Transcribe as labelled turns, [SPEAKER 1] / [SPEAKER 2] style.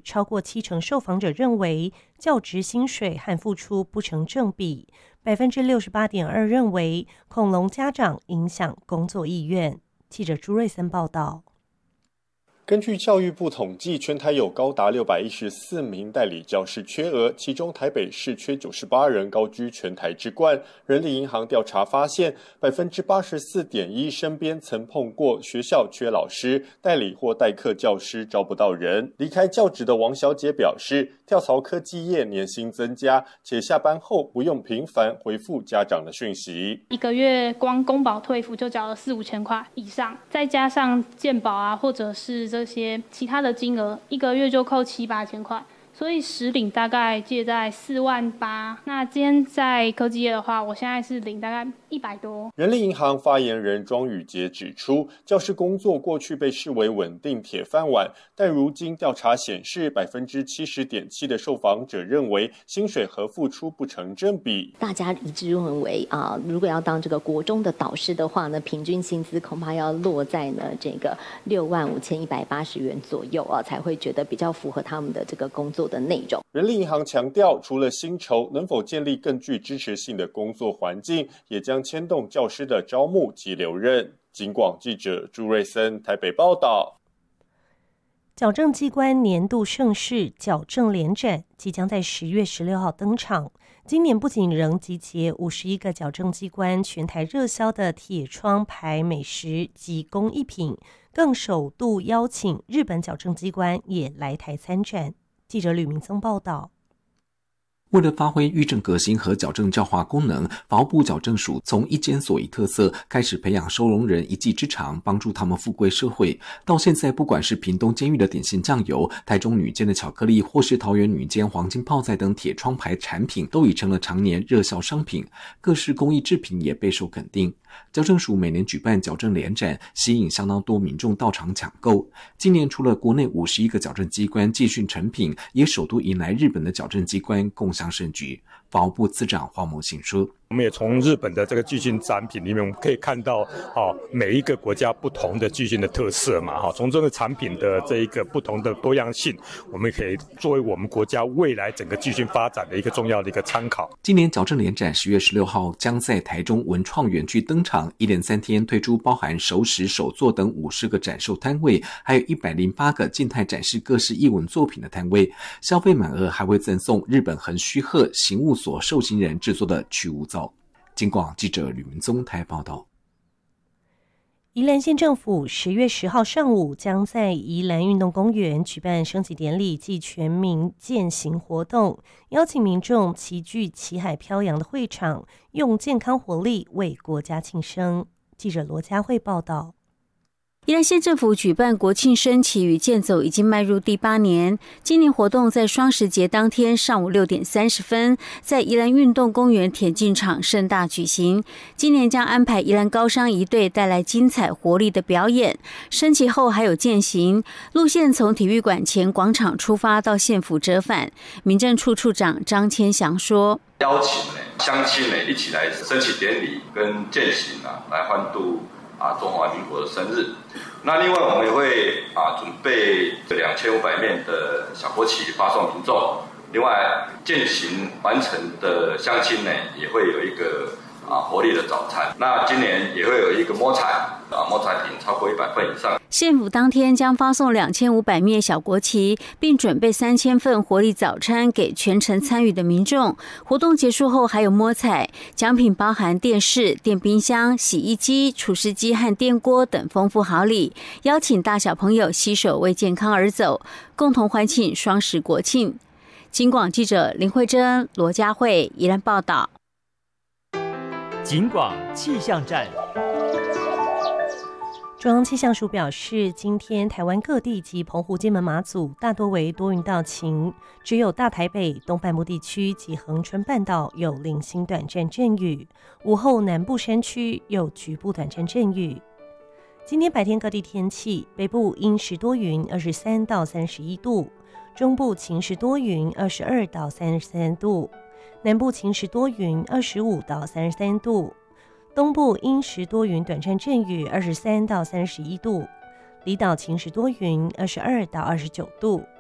[SPEAKER 1] 超过70%受访者认为教职薪水和付出不成正比，68.2%认为恐龙家长影响工作意愿。记者朱瑞森报道。
[SPEAKER 2] 根据教育部统计，全台有高达614名代理教师缺额，其中台北市缺98人，高居全台之冠。人力银行调查发现，84.1%身边曾碰过学校缺老师，代理或代课教师招不到人。离开教职的王小姐表示，跳槽科技业年薪增加，且下班后不用频繁回复家长的讯息。
[SPEAKER 3] 一个月光公保退抚就缴了4、5千块以上，再加上健保啊，或者是这些其他的金额，一个月就扣7、8千块，所以实领大概介在4万8。那今天在科技业的话，我现在是领大概100多。
[SPEAKER 2] 人力银行发言人庄宇杰指出，教师工作过去被视为稳定铁饭碗，但如今调查显示，70.7%的受访者认为薪水和付出不成正比。
[SPEAKER 4] 大家一致认为如果要当这个国中的导师的话呢，平均薪资恐怕要落在呢这个65180元左右才会觉得比较符合他们的这个工作的内容。
[SPEAKER 2] 人力银行强调，除了薪酬，能否建立更具支持性的工作环境，也将牵动教师的招募及留任。警广记者朱瑞森台北报道。
[SPEAKER 1] 矫正机关年度盛事矫正联展即将在10月16号登场。今年不仅仍集结51个矫正机关全台热销的铁窗牌美食及工艺品，更首度邀请日本矫正机关也来台参展。记者吕明宗报道。
[SPEAKER 5] 为了发挥育正革新和矫正教化功能，法务部矫正署从一检所以特色开始培养收容人一技之长，帮助他们富贵社会。到现在，不管是屏东监狱的点心酱油、台中女监的巧克力，或是桃园女监黄金泡菜等铁窗牌产品，都已成了常年热销商品。各式工艺制品也备受肯定。矫正署每年举办矫正联展，吸引相当多民众到场抢购。今年除了国内51个矫正机关技训成品，也首度迎来日本的矫正机关共襄盛举。法务部次长黄某信说，
[SPEAKER 6] 我们也从日本的这个具训展品里面，我们可以看到每一个国家不同的具训的特色嘛，从这个产品的这一个不同的多样性，我们可以作为我们国家未来整个具训发展的一个重要的一个参考。
[SPEAKER 5] 今年矫正联展10月16号将在台中文创园区登场，一连3天推出包含熟食、手作等50个展售摊位，还有108个静态展示各式艺文作品的摊位，消费满额还会赠送日本横须贺刑务所受刑人制作的去污皂。警广记者吕文宗台报道。
[SPEAKER 1] 宜兰县政府10月10号上午将在宜兰运动公园举办升旗典礼暨全民健行活动，邀请民众齐聚旗海飘扬的会场，用健康活力为国家庆生。记者罗佳慧报道。
[SPEAKER 7] 宜兰县政府举办国庆升旗与健走已经迈入第8年，今年活动在双十节当天上午6点30分，在宜兰运动公园田径场盛大举行。今年将安排宜兰高商一队带来精彩活力的表演，升旗后还有健行，路线从体育馆前广场出发到县府折返。民政处处长张千祥说，
[SPEAKER 8] 邀请乡亲一起来升旗典礼跟健行来欢度中华民国的生日。那另外我们也会准备2500面的小国旗发送民众。另外健行完成的乡亲也会有一个活力的早餐。那今年也会有一个摸彩摸彩品超过100份以上。
[SPEAKER 7] 县府当天将发送2500面小国旗，并准备3000份活力早餐给全程参与的民众。活动结束后还有摸彩，奖品包含电视、电冰箱、洗衣机、除湿机和电锅等丰富好礼，邀请大小朋友携手为健康而走，共同欢庆双十国庆。警广记者林慧珍、罗佳慧宜兰报道。
[SPEAKER 9] 警广气象站。
[SPEAKER 1] 中央气象署表示，今天台湾各地及澎湖、金门、马祖大多为多云到晴，只有大台北、东半部地区及恒春半岛有零星短暂阵雨，午后南部山区有局部短暂阵雨。今天白天各地天气，北部阴时多云，23到31度；中部晴时多云，22到33度；南部晴时多云，25到33度。东部阴时多云，短暂阵雨，23到31度；离岛晴时多云，22到29度。